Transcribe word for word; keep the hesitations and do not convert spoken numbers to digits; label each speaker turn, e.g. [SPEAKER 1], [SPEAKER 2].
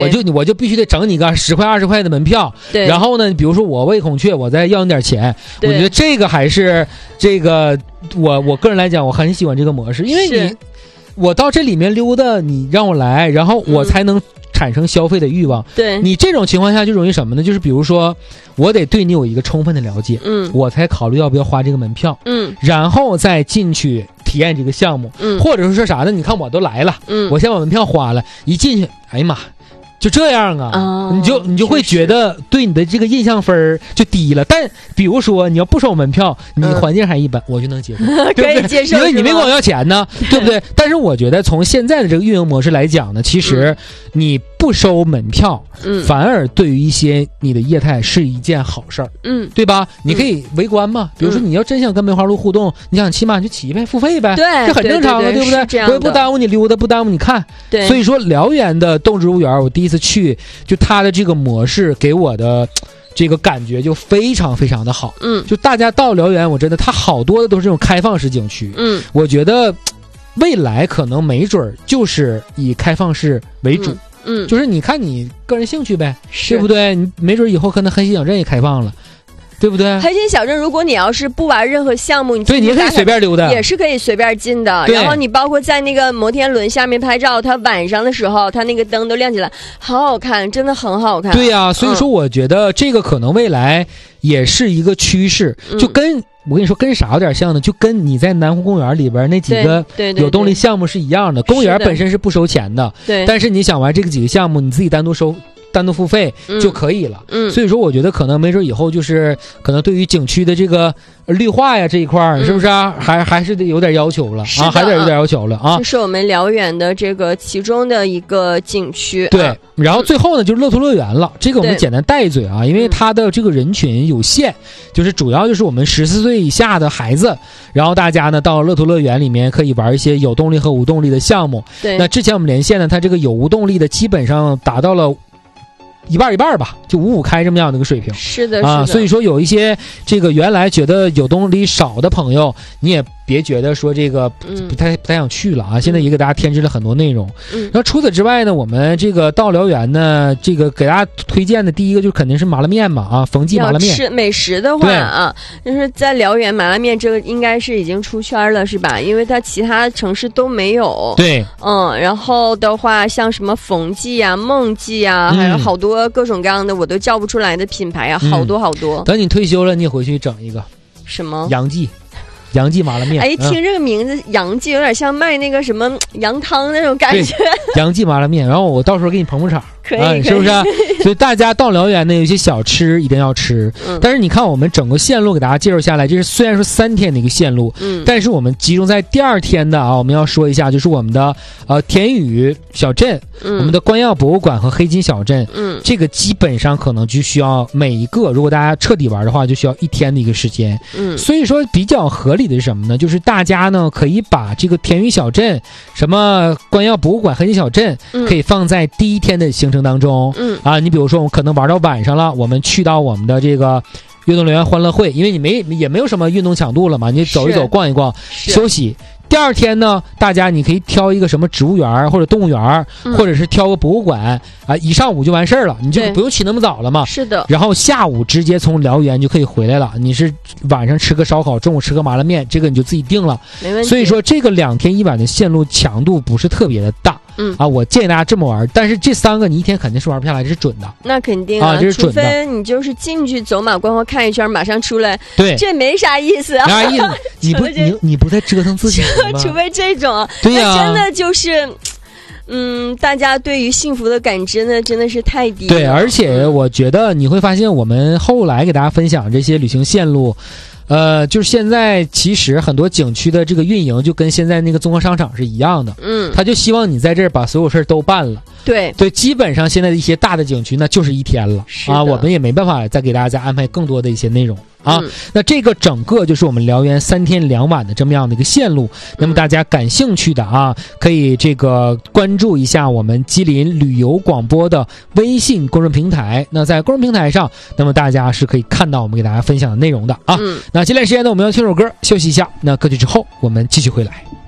[SPEAKER 1] 我就我就必须得整你个十块二十块的门票，
[SPEAKER 2] 对，
[SPEAKER 1] 然后呢，比如说我畏孔雀，我再要你点钱，我觉得这个还是这个我我个人来讲，我很喜欢这个模式，因为你我到这里面溜达，你让我来，然后我才能产生消费的欲望。
[SPEAKER 2] 对、嗯，
[SPEAKER 1] 你这种情况下就容易什么呢？就是比如说，我得对你有一个充分的了解，
[SPEAKER 2] 嗯，
[SPEAKER 1] 我才考虑要不要花这个门票，
[SPEAKER 2] 嗯，然
[SPEAKER 1] 后再进去体验这个项目，
[SPEAKER 2] 嗯，
[SPEAKER 1] 或者是说啥呢？你看我都来了，
[SPEAKER 2] 嗯，
[SPEAKER 1] 我先把门票花了，一进去，哎呀妈！就这样啊，
[SPEAKER 2] 哦、
[SPEAKER 1] 你就你就会觉得对你的这个印象分就低了。但比如说你要不收门票，你环境还一般，嗯、我就能接受，对不对？
[SPEAKER 2] 可以接受，
[SPEAKER 1] 因为你没跟我要钱呢，对不对？但是我觉得从现在的这个运营模式来讲呢，其实你不收门票，嗯，反而对于一些你的业态是一件好事儿，
[SPEAKER 2] 嗯，
[SPEAKER 1] 对吧？你可以围观嘛，嗯、比如说你要真想跟梅花鹿互动，你想骑马你就骑呗，付费呗，
[SPEAKER 2] 对，
[SPEAKER 1] 这很正常的，
[SPEAKER 2] 对
[SPEAKER 1] 不对？我也不耽误你溜达，不耽误你看。
[SPEAKER 2] 对，
[SPEAKER 1] 所以说辽源的动植物园，我第一次去，就它的这个模式给我的这个感觉就非常非常的好。
[SPEAKER 2] 嗯，
[SPEAKER 1] 就大家到辽源，我真的它好多的都是这种开放式景区。
[SPEAKER 2] 嗯，
[SPEAKER 1] 我觉得未来可能没准就是以开放式为主。
[SPEAKER 2] 嗯，嗯
[SPEAKER 1] 就是你看你个人兴趣呗，对不对？你没准以后可能黑心小镇也开放了。对不对？
[SPEAKER 2] 黑心小镇，如果你要是不玩任何项目，你
[SPEAKER 1] 对，你也可以随便溜达，
[SPEAKER 2] 也是可以随便进的。然后你包括在那个摩天轮下面拍照，它晚上的时候，它那个灯都亮起来，好好看，真的很好看。
[SPEAKER 1] 对呀、啊，所以说我觉得这个可能未来也是一个趋势，
[SPEAKER 2] 嗯、
[SPEAKER 1] 就跟我跟你说跟啥有点像呢？就跟你在南湖公园里边那几个有动力项目是一样的。公园本身是不收钱的，
[SPEAKER 2] 对，
[SPEAKER 1] 但是你想玩这个几个项目，你自己单独收。单独付费就可以了，
[SPEAKER 2] 嗯，
[SPEAKER 1] 所以说我觉得可能没准以后就是可能对于景区的这个绿化呀这一块儿，
[SPEAKER 2] 嗯、
[SPEAKER 1] 是不是啊？还还是得有点要求了啊，还得有点要求了啊。
[SPEAKER 2] 这是我们辽源的这个其中的一个景区。
[SPEAKER 1] 对，
[SPEAKER 2] 啊、
[SPEAKER 1] 然后最后呢就是乐图乐园了，这个我们简单带一嘴啊，因为它的这个人群有限，就是主要就是我们十四岁以下的孩子，然后大家呢到乐图乐园里面可以玩一些有动力和无动力的项目。
[SPEAKER 2] 对，
[SPEAKER 1] 那之前我们连线呢，它这个有无动力的基本上达到了。一半一半吧，就五五开这么样的一个水平。
[SPEAKER 2] 是的，
[SPEAKER 1] 啊，所以说有一些这个原来觉得有动力少的朋友，你也别觉得说这个不太、嗯、不太想去了啊。现在也给大家添置了很多内容。
[SPEAKER 2] 嗯，
[SPEAKER 1] 然后除此之外呢，我们这个到辽源呢，这个给大家推荐的第一个就肯定是麻辣面嘛啊，冯记麻辣面。
[SPEAKER 2] 要吃美食的话啊，就是在辽源麻辣面这个应该是已经出圈了，是吧？因为它其他城市都没有。
[SPEAKER 1] 对，
[SPEAKER 2] 嗯，然后的话，像什么冯记啊、梦记啊，
[SPEAKER 1] 嗯、
[SPEAKER 2] 还有好多各种各样的我都叫不出来的品牌啊，好多好多。
[SPEAKER 1] 嗯、等你退休了，你回去整一个
[SPEAKER 2] 什么
[SPEAKER 1] 杨记。杨记麻辣面，
[SPEAKER 2] 哎，听这个名字，嗯、杨记有点像卖那个什么羊汤那种感觉。
[SPEAKER 1] 杨记麻辣面，然后我到时候给你捧捧场，
[SPEAKER 2] 可以，
[SPEAKER 1] 啊、
[SPEAKER 2] 可以
[SPEAKER 1] 是不是？所以大家到辽源呢，有些小吃一定要吃。
[SPEAKER 2] 嗯、
[SPEAKER 1] 但是你看我们整个线路给大家介绍下来，这是虽然说三天的一个线路，
[SPEAKER 2] 嗯，
[SPEAKER 1] 但是我们集中在第二天的啊，我们要说一下，就是我们的呃田屿小镇，
[SPEAKER 2] 嗯、
[SPEAKER 1] 我们的关耀博物馆和黑金小镇，
[SPEAKER 2] 嗯，
[SPEAKER 1] 这个基本上可能就需要每一个，如果大家彻底玩的话，就需要一天的一个时间。
[SPEAKER 2] 嗯，
[SPEAKER 1] 所以说比较合理的是什么呢？就是大家呢可以把这个田屿小镇、什么关耀博物馆、黑金小镇，
[SPEAKER 2] 嗯、
[SPEAKER 1] 可以放在第一天的行程当中。
[SPEAKER 2] 嗯
[SPEAKER 1] 啊，你比如说我们可能玩到晚上了，我们去到我们的这个运动园欢乐会，因为你没也没有什么运动强度了嘛，你走一走逛一逛休息。第二天呢，大家你可以挑一个什么植物园或者动物园，
[SPEAKER 2] 嗯、
[SPEAKER 1] 或者是挑个博物馆啊，一上午就完事儿了，你就不用起那么早了嘛。
[SPEAKER 2] 是的。
[SPEAKER 1] 然后下午直接从辽源就可以回来了。你是晚上吃个烧烤，中午吃个麻辣面，这个你就自己定了。
[SPEAKER 2] 没问题。
[SPEAKER 1] 所以说这个两天一晚的线路强度不是特别的大。
[SPEAKER 2] 嗯
[SPEAKER 1] 啊，我建议大家这么玩，但是这三个你一天肯定是玩不下来，这是准的。
[SPEAKER 2] 那肯定
[SPEAKER 1] 啊，这是准的。
[SPEAKER 2] 除非你就是进去走马观花看一圈，马上出来，
[SPEAKER 1] 对，
[SPEAKER 2] 这没啥意思啊。
[SPEAKER 1] 没啥意思，你不你你不在折腾自己吗？
[SPEAKER 2] 除非这种，
[SPEAKER 1] 对呀、
[SPEAKER 2] 啊，真的就是。嗯，大家对于幸福的感知呢，真的是太低了。
[SPEAKER 1] 对，而且我觉得你会发现，我们后来给大家分享这些旅行线路。呃，就是现在其实很多景区的这个运营就跟现在那个综合商场是一样的，
[SPEAKER 2] 嗯，
[SPEAKER 1] 他就希望你在这儿把所有事儿都办了。
[SPEAKER 2] 对
[SPEAKER 1] 对，基本上现在的一些大的景区那就是一天了啊，我们也没办法再给大家再安排更多的一些内容啊。
[SPEAKER 2] 嗯、
[SPEAKER 1] 那这个整个就是我们辽源三天两晚的这么样的一个线路，那么大家感兴趣的啊，可以这个关注一下我们吉林旅游广播的微信公众平台。那在公众平台上，那么大家是可以看到我们给大家分享的内容的啊。
[SPEAKER 2] 嗯、
[SPEAKER 1] 那接下来时间呢，我们要听首歌休息一下。那歌曲之后，我们继续回来。